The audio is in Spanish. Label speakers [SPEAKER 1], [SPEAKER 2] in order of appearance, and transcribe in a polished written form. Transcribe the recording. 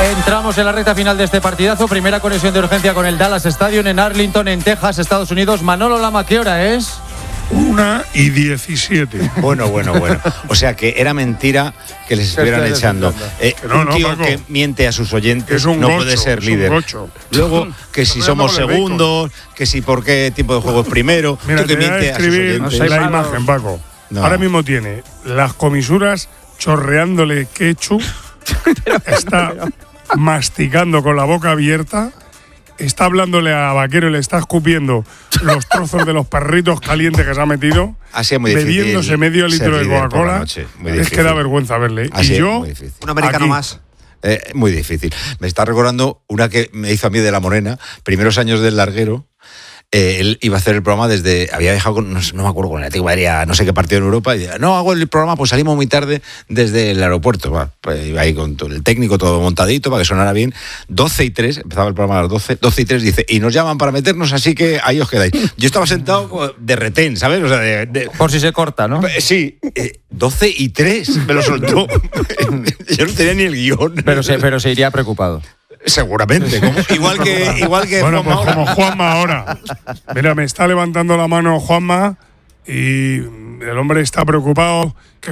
[SPEAKER 1] Entramos en la recta final de este partidazo. Primera conexión de urgencia con el Dallas Stadium en Arlington, en Texas, Estados Unidos. Manolo Lama, ¿qué hora es?
[SPEAKER 2] 1:17.
[SPEAKER 3] Bueno. O sea que era mentira que les estuvieran echando. Un tío
[SPEAKER 2] Paco,
[SPEAKER 3] que miente a sus oyentes no
[SPEAKER 2] gocho,
[SPEAKER 3] puede ser
[SPEAKER 2] es
[SPEAKER 3] líder.
[SPEAKER 2] Luego,
[SPEAKER 3] que si somos segundos, que si por qué tipo de juego es primero.
[SPEAKER 2] Mira,
[SPEAKER 3] Tú que
[SPEAKER 2] te voy a
[SPEAKER 3] miente a sus
[SPEAKER 2] escribir
[SPEAKER 3] oyentes.
[SPEAKER 2] la imagen, Paco.
[SPEAKER 3] No.
[SPEAKER 2] Ahora mismo tiene las comisuras chorreándole ketchup, está masticando con la boca abierta, está hablándole a Vaquero y le está escupiendo los trozos de los perritos calientes que se ha metido,
[SPEAKER 3] Así es muy difícil
[SPEAKER 2] bebiéndose medio litro de
[SPEAKER 3] líder por la
[SPEAKER 2] Coca-Cola.
[SPEAKER 3] noche. Muy
[SPEAKER 2] Es
[SPEAKER 3] difícil.
[SPEAKER 2] que da vergüenza verle.
[SPEAKER 3] Así
[SPEAKER 2] Y
[SPEAKER 3] es,
[SPEAKER 2] yo,
[SPEAKER 3] muy difícil.
[SPEAKER 4] Un americano
[SPEAKER 2] aquí.
[SPEAKER 4] más.
[SPEAKER 3] Muy difícil. Me está recordando una que me hizo a mí de La Morena, primeros años del larguero. Él iba a hacer el programa había viajado con, no me acuerdo, con el Atlético de Madrid a no sé qué partido en Europa, y decía, no, hago el programa, pues salimos muy tarde desde el aeropuerto. Bueno, pues iba ahí con el técnico todo montadito para que sonara bien. 12:03, empezaba el programa a las 12:03, dice, y nos llaman para meternos, así que ahí os quedáis. Yo estaba sentado de retén, ¿sabes? O sea,
[SPEAKER 1] Por si se corta, ¿no?
[SPEAKER 3] Sí, 12:03 me lo soltó. Yo no tenía ni el guión.
[SPEAKER 1] Pero se iría preocupado.
[SPEAKER 3] Seguramente, igual que
[SPEAKER 2] bueno, pues
[SPEAKER 3] Juanma.
[SPEAKER 2] como Juanma ahora. Mira, me está levantando la mano Juanma y el hombre está preocupado.